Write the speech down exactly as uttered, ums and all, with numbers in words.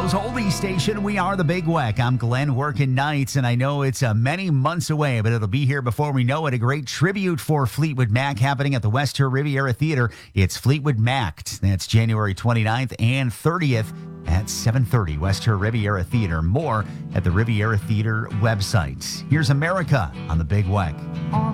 Toronto's oldie station. We are the Big Weck. I'm Glenn, working nights, and I know it's uh, many months away, but it'll be here before we know it. A great tribute for Fleetwood Mac happening at the West Riviera Theater. It's Fleetwood Mac. That's January twenty-ninth and thirtieth at seven thirty, West Riviera Theater. More at the Riviera Theater website. Here's America on the Big Weck.